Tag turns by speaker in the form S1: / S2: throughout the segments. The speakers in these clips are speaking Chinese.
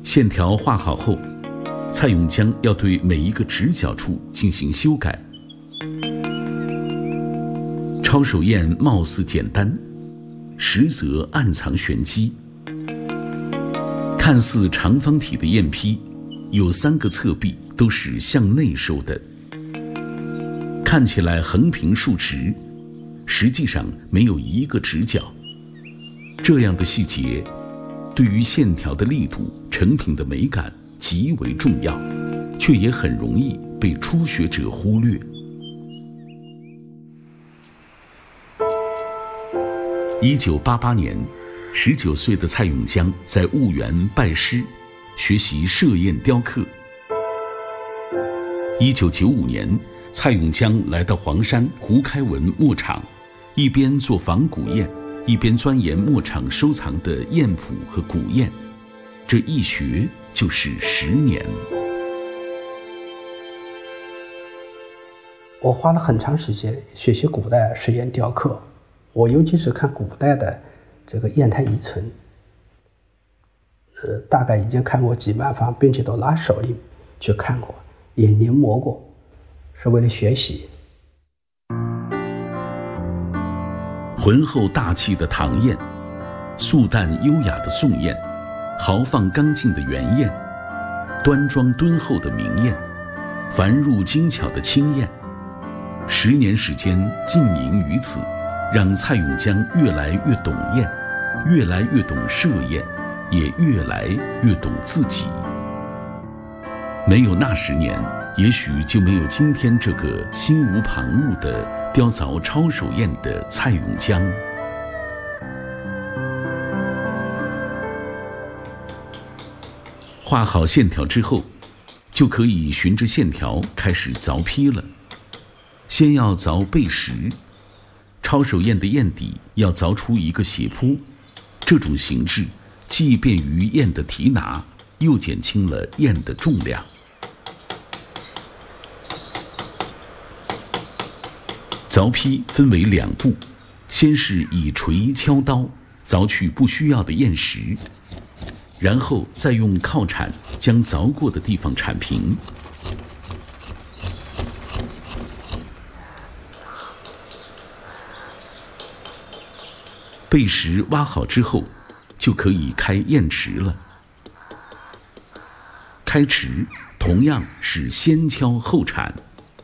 S1: 线条画好后，蔡永江要对每一个直角处进行修改。抄手砚貌似简单，实则暗藏玄机。看似长方体的砚坯，有3个侧壁都是向内收的，看起来横平竖直，实际上没有一个直角。这样的细节对于线条的力度、成品的美感极为重要，却也很容易被初学者忽略。1988年，19岁的蔡永江在婺源拜师，学习射砚雕刻。1995年，蔡永江来到黄山胡开文墨厂，一边做仿古砚，一边钻研墨厂收藏的砚谱和古砚，这一学就是10年。
S2: 我花了很长时间学习古代石砚雕刻，我尤其是看古代的这个砚台遗存，大概已经看过几万方，并且都拿手里去看过，也临摹过，是为了学习。
S1: 浑厚大气的唐砚，素淡优雅的宋砚，豪放刚劲的元砚，端庄敦厚的明砚，繁缛精巧的清砚，10年时间浸淫于此，让蔡永江越来越懂砚，越来越懂射砚，也越来越懂自己。没有那10年，也许就没有今天这个心无旁骛地雕凿抄手砚的蔡永江。画好线条之后，就可以循着线条开始凿坯了。先要凿背石，抄手砚的砚底要凿出一个斜坡，这种形制既便于砚的提拿，又减轻了砚的重量。凿坯分为2步，先是以锤敲刀凿去不需要的砚石，然后再用靠铲将凿过的地方铲平。背石挖好之后，就可以开砚池了。开池同样是先敲后铲。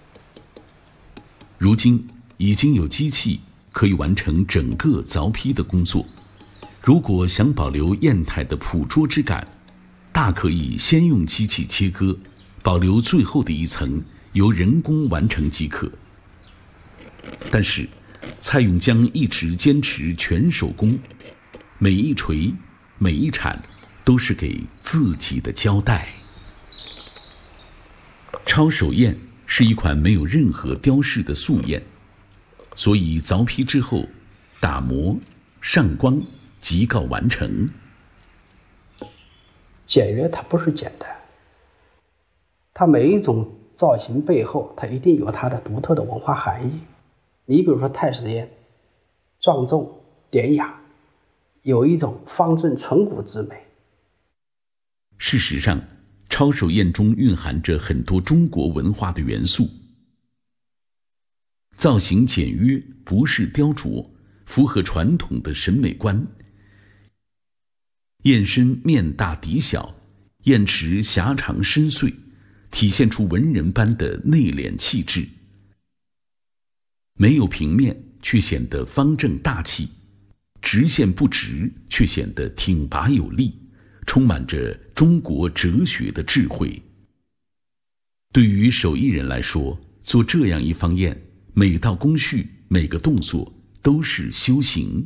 S1: 如今已经有机器可以完成整个凿坯的工作。如果想保留砚台的朴拙之感，大可以先用机器切割，保留最后的一层由人工完成即可。但是蔡永江一直坚持全手工，每一锤每一铲都是给自己的交代。抄手砚是一款没有任何雕饰的素砚，所以凿坯之后打磨上光即告完成。
S2: 简约它不是简单，它每一种造型背后它一定有它的独特的文化含义。你比如说太史砚，庄重典雅，有一种方正淳朴之美。
S1: 事实上，抄手砚中蕴含着很多中国文化的元素。造型简约，不是雕琢，符合传统的审美观。砚身面大底小，砚池狭长深邃，体现出文人般的内敛气质。没有平面，却显得方正大气；直线不直，却显得挺拔有力，充满着中国哲学的智慧。对于手艺人来说，做这样一方砚，每道工序、每个动作都是修行。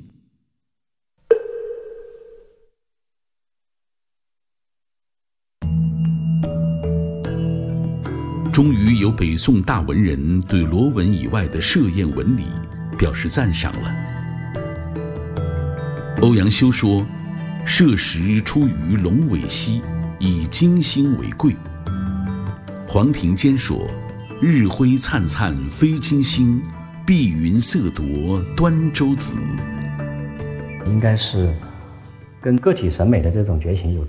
S1: 终于有北宋大文人对罗文以外的射砚纹理表示赞赏了。欧阳修说：“射石出于龙尾溪，以金星为贵。”黄庭坚说：“日辉灿灿非金星，碧云色夺端州子。”
S3: 应该是跟个体审美的这种觉醒有